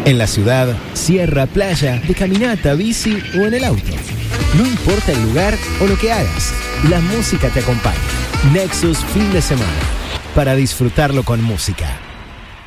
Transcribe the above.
En la ciudad, sierra, playa, de caminata, bici o en el auto. No importa el lugar o lo que hagas, la música te acompaña. Nexus Fin de Semana. Para disfrutarlo con música.